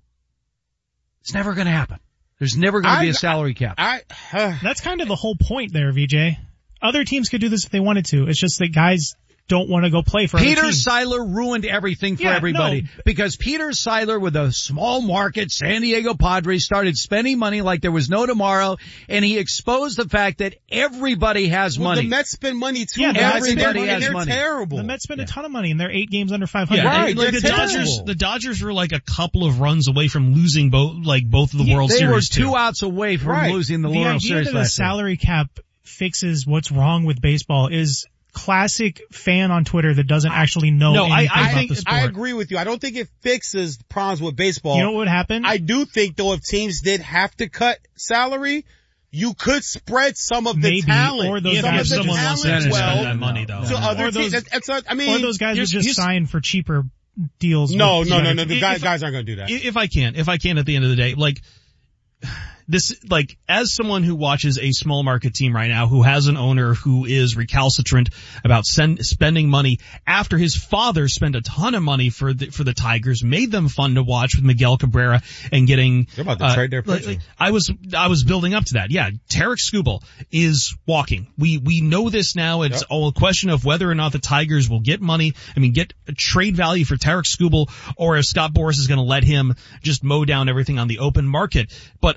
It's never going to happen. There's never going to be a salary cap. I, uh, That's kind of the whole point there, V J. Other teams could do this if they wanted to. It's just that guys don't want to go play for Peter other teams. Seiler ruined everything for Yeah, everybody no. because Peter Seiler with a small market San Diego Padres started spending money like there was no tomorrow, and he exposed the fact that everybody has well, money. The Mets spend money too. Yeah, guys. everybody they're, has they're money. terrible. The Mets spend yeah. a ton of money and they're eight games under five hundred. Yeah, Right, like the they're Dodgers, terrible. the Dodgers were like a couple of runs away from losing both, like both of the Yeah, World they Series. were two too. outs away from Right. losing the, The World idea Series that a last year. salary cap fixes what's wrong with baseball is classic fan on Twitter that doesn't actually know No, I- anything I about think- the sport. I agree with you. I don't think it fixes problems with baseball. You know what would happen? I do think though if teams did have to cut salary, you could spread some of the Maybe, talent. or those Yeah, some but of if the someone wants to talent spend well that money though. to No. other Or teams. those- It's, it's, I mean, or those guys would here's- just here's- sign for cheaper deals. no, with no, no, other no. The teams. guys, If- guys aren't going to do that. If I can, if I can at the end of the day, like, this, like, as someone who watches a small market team right now who has an owner who is recalcitrant about send, spending money after his father spent a ton of money for the, for the Tigers, made them fun to watch with Miguel Cabrera and getting, They're about to uh, trade their like, pitcher. I was, I was building up to that. Yeah. Tarek Skubal is walking. We, we know this now. It's Yep. all a question of whether or not the Tigers will get money. I mean, get a trade value for Tarek Skubal or if Scott Boras is going to let him just mow down everything on the open market. But a salary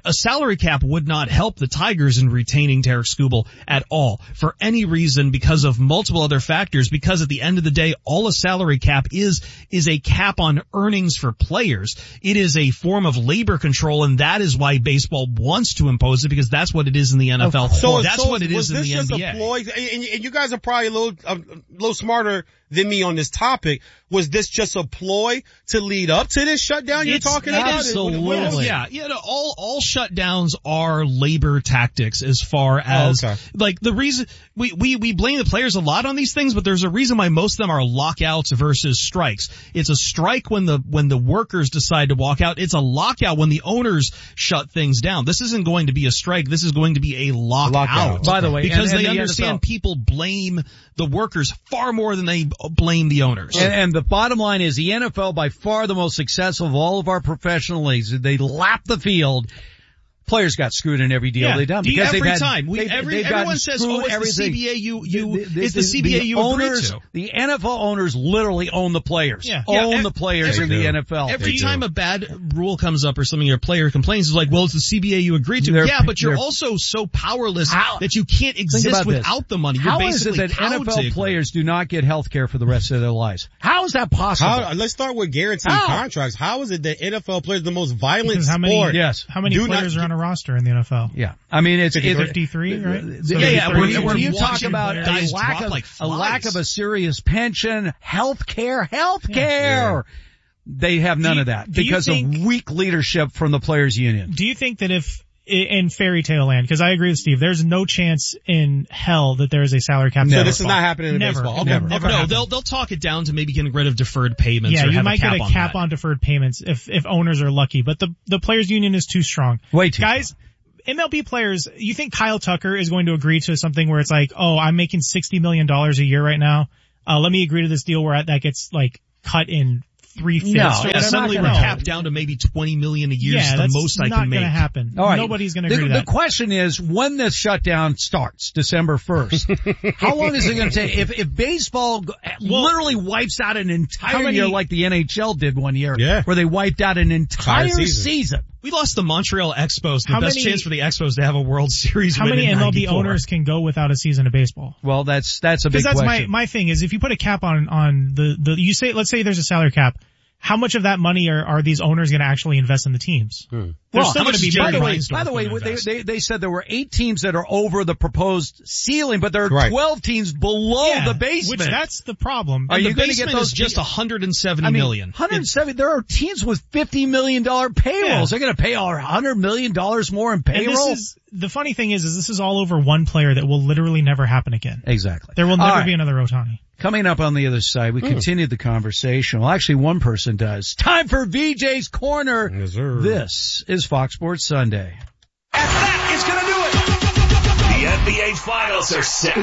salary cap would not help the Tigers in retaining Tarek Skubal at all for any reason because of multiple other factors, because at the end of the day, all a salary cap is, is a cap on earnings for players. It is a form of labor control, and that is why baseball wants to impose it, because that's what it is in the N F L. So that's so what it is in the N B A. A ploy? And, and you guys are probably a little, a little smarter than me on this topic. Was this just a ploy to lead up to this shutdown you're It's talking about? Absolutely. Yeah, you know, all, all shutdowns are labor tactics as far as, oh, okay. like, the reason, we, we, we blame the players a lot on these things, but there's a reason why most of them are lockouts versus strikes. It's a strike when the, when the workers decide to walk out. It's a lockout when the owners shut things down. This isn't going to be a strike. This is going to be a lockout. lockout. By the way, because and, and they the understand N F L. People blame the workers far more than they blame the owners. And, and the bottom line is the N F L, by far the most successful of all of our professional leagues. They lap the field. Players got screwed in every deal yeah, they've done because every they've had, time. We, they've, every, they've everyone says, "Oh, it's everything. the C B A you you the, the, it's the, the C B A the you owners, agreed to." The N F L owners literally own the players. Yeah, own yeah, the players every, in the N F L. Every time a bad rule comes up or something, your player complains, it's like, "Well, it's the C B A you agreed to." They're, yeah, but you're also so powerless how, that you can't exist without this. the money. You're how basically is it that N F L players do not get health care for the rest of their lives? How is that possible? How, let's start with guaranteed how? contracts. How is it that N F L players, the most violent because how many, sport, yes. how many players not, are on a roster in the N F L? Yeah, I mean it's fifty-three, right? So yeah, yeah. When, when you talk watching about a lack of like a lack of a serious pension, health care, health care, yeah. they have none you, of that because think, of weak leadership from the players' union. Do you think that if in fairy tale land, because I agree with Steve, there's no chance in hell that there is a salary cap. So this is not happening in never, baseball. Okay. Never, never no, happen. they'll they'll talk it down to maybe getting rid of deferred payments. Yeah, or you have might a cap get a on cap that. on deferred payments if if owners are lucky, but the the players' union is too strong. Way too guys. strong. M L B players, you think Kyle Tucker is going to agree to something where it's like, oh, I'm making sixty million dollars a year right now. Uh, let me agree to this deal where that gets like cut in three fifths. No, or yeah, suddenly we're no. capped down to maybe twenty million a year. Yeah, is the most I can make. not going to happen. All right. Nobody's going to the, agree to that. The question is when this shutdown starts, December first. How long is it going to take? If, if baseball well, literally wipes out an entire many, year like the N H L did one year, yeah. where they wiped out an entire season. season. We lost the Montreal Expos. The How best many, chance for the Expos to have a World Series How win many in M L B ninety-four. owners can go without a season of baseball? Well, that's, that's a big that's question. my, my thing is if you put a cap on, on the, the, you say, let's say there's a salary cap. How much of that money are, are these owners going to actually invest in the teams? Hmm. Well, still going to be by the way, Reinsdorf by the way, gonna they, invest? they, they said there were eight teams that are over the proposed ceiling, but there are right. twelve teams below yeah, the basement. Which that's the problem. Are And you the going to get basement those is just one hundred seventy I mean, million. one hundred seventy. There are teams with fifty million dollars payrolls. Yeah. They're going to pay one hundred million dollars more in And payroll. this is, the funny thing is, is this is all over one player that will literally never happen again. Exactly. There will All never right. be another Ohtani. Coming up on the other side, we Mm. continue the conversation. Well, actually, one person does. Time for V J's Corner. Yes, sir. This is Fox Sports Sunday. And that is going to do it. The N B A Finals are set.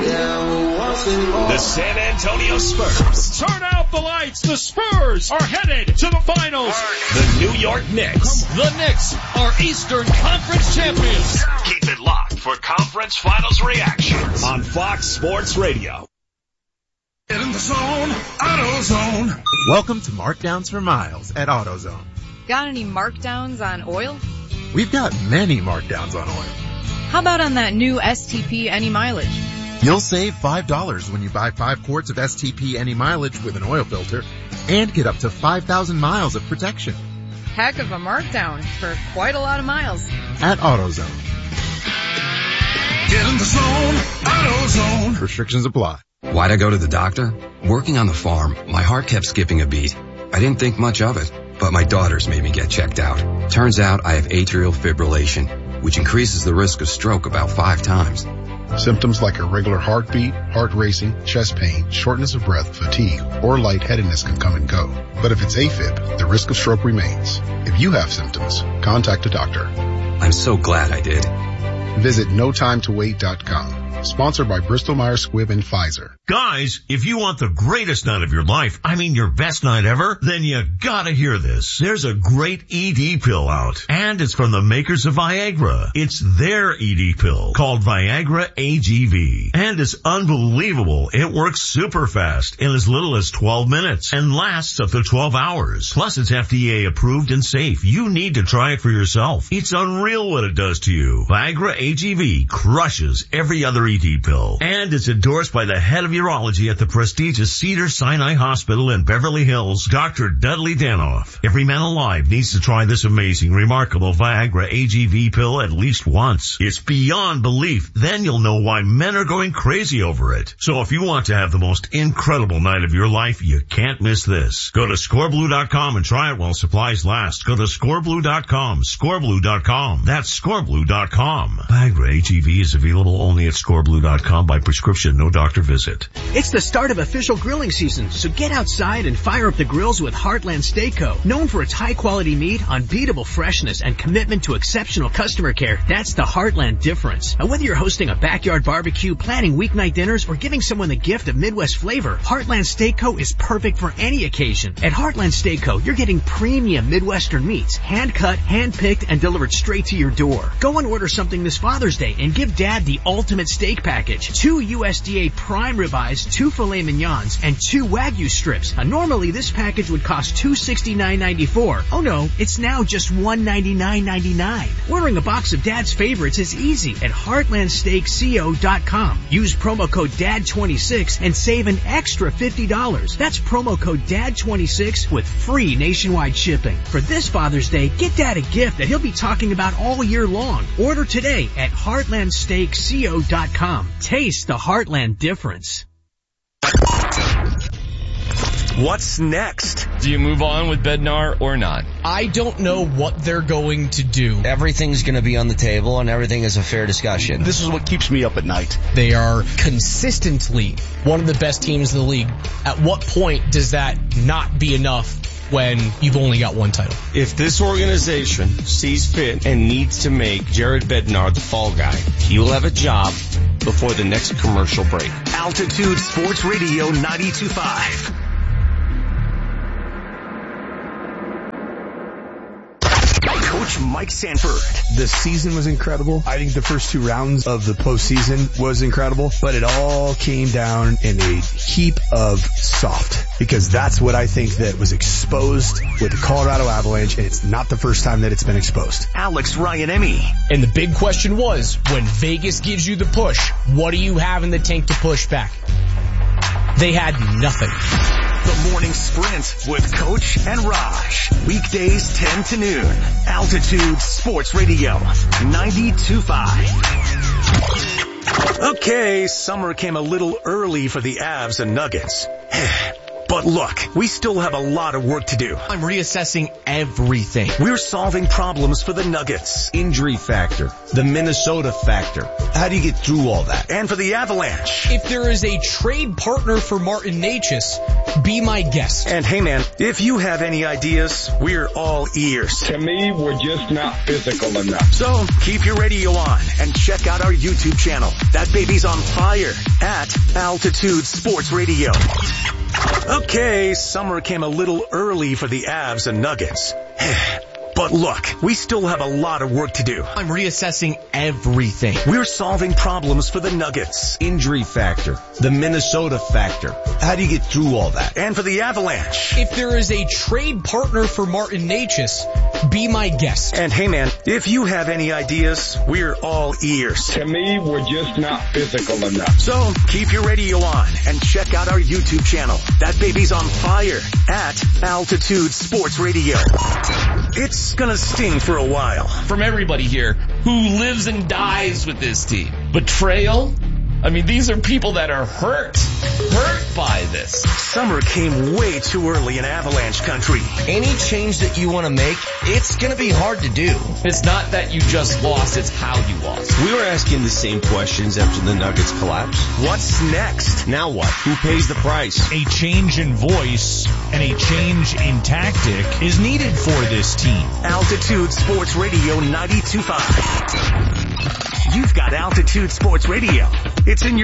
The San Antonio Spurs. Turn out the lights. The Spurs are headed to the finals. The New York Knicks. The Knicks are Eastern Conference champions. Keep it locked for conference finals reactions on Fox Sports Radio. Get in the zone, AutoZone. Welcome to Markdowns for Miles at AutoZone. Got any markdowns on oil? We've got many markdowns on oil. How about on that new S T P Any Mileage? You'll save five dollars when you buy five quarts of S T P Any Mileage with an oil filter and get up to five thousand miles of protection. Heck of a markdown for quite a lot of miles. At AutoZone. Get in the zone, AutoZone. Restrictions apply. Why'd I go to the doctor? Working on the farm, my heart kept skipping a beat. I didn't think much of it, but my daughters made me get checked out. Turns out I have atrial fibrillation, which increases the risk of stroke about five times. Symptoms like irregular heartbeat, heart racing, chest pain, shortness of breath, fatigue, or lightheadedness can come and go. But if it's AFib, the risk of stroke remains. If you have symptoms, contact a doctor. I'm so glad I did. Visit no time to wait dot com. Sponsored by Bristol Myers Squibb and Pfizer. Guys, if you want the greatest night of your life, I mean your best night ever, then you gotta hear this. There's a great E D pill out, and it's from the makers of Viagra. It's their E D pill called Viagra A G V, and it's unbelievable. It works super fast in as little as twelve minutes and lasts up to twelve hours. Plus, it's F D A approved and safe. You need to try it for yourself. It's unreal what it does to you. Viagra A G V crushes every other E D pill, and it's endorsed by the head of urology at the prestigious Cedars-Sinai Hospital in Beverly Hills, Doctor Dudley Danoff. Every man alive needs to try this amazing, remarkable Viagra A G V pill at least once. It's beyond belief. Then you'll know why men are going crazy over it. So if you want to have the most incredible night of your life, you can't miss this. Go to score blue dot com and try it while supplies last. Go to score blue dot com, score blue dot com. That's score blue dot com. Viagra A G V is available only at score blue dot com by prescription, no doctor visit. It's the start of official grilling season, so get outside and fire up the grills with Heartland Steak Co. Known for its high-quality meat, unbeatable freshness, and commitment to exceptional customer care, that's the Heartland difference. And whether you're hosting a backyard barbecue, planning weeknight dinners, or giving someone the gift of Midwest flavor, Heartland Steak Co. is perfect for any occasion. At Heartland Steak Co., you're getting premium Midwestern meats, hand-cut, hand-picked, and delivered straight to your door. Go and order something this Father's Day and give Dad the ultimate steak package. Two U S D A prime ribeyes, two filet mignons, and two Wagyu strips. Now, normally this package would cost two hundred sixty-nine dollars and ninety-four cents. Oh no, it's now just one hundred ninety-nine dollars and ninety-nine cents. Ordering a box of Dad's favorites is easy at heartland steak co dot com. Use promo code D A D twenty-six and save an extra fifty dollars. That's promo code D A D twenty-six with free nationwide shipping. For this Father's Day, get Dad a gift that he'll be talking about all year long. Order today at heartland steak co dot com. Taste the Heartland difference. What's next? Do you move on with Bednar or not? I don't know what they're going to do. Everything's going to be on the table and everything is a fair discussion. This is what keeps me up at night. They are consistently one of the best teams in the league. At what point does that not be enough when you've only got one title? If this organization sees fit and needs to make Jared Bednar the fall guy, he will have a job before the next commercial break. Altitude Sports Radio ninety-two point five. Coach Mike Sanford. The season was incredible. I think the first two rounds of the postseason was incredible, but it all came down in a heap of soft, because that's what I think that was exposed with the Colorado Avalanche, and it's not the first time that it's been exposed. Alex Ryan-Emmy. And the big question was, when Vegas gives you the push, what do you have in the tank to push back? They had nothing. The Morning Sprint with Coach and Raj. Weekdays ten to noon. Altitude Sports Radio ninety-two point five. Okay, summer came a little early for the Avs and Nuggets. But look, we still have a lot of work to do. I'm reassessing everything. We're solving problems for the Nuggets. Injury factor, the Minnesota factor. How do you get through all that? And for the Avalanche. If there is a trade partner for Martin Necas, be my guest. And hey man, if you have any ideas, we're all ears. To me, we're just not physical enough. So keep your radio on and check out our YouTube channel. That baby's on fire at Altitude Sports Radio. Okay, summer came a little early for the Avs and Nuggets. But look, we still have a lot of work to do. I'm reassessing everything. We're solving problems for the Nuggets. Injury factor, the Minnesota factor. How do you get through all that? And for the Avalanche. If there is a trade partner for Martin Necas, be my guest. And hey man, if you have any ideas, we're all ears. To me, we're just not physical enough. So keep your radio on and check out our YouTube channel. That baby's on fire at Altitude Sports Radio. It's gonna sting for a while. From everybody here who lives and dies with this team. Betrayal? I mean, these are people that are hurt, hurt by this. Summer came way too early in Avalanche country. Any change that you want to make, it's going to be hard to do. It's not that you just lost, it's how you lost. We were asking the same questions after the Nuggets collapsed. What's next? Now what? Who pays the price? A change in voice and a change in tactic is needed for this team. Altitude Sports Radio ninety-two point five. You've got Altitude Sports Radio. It's in your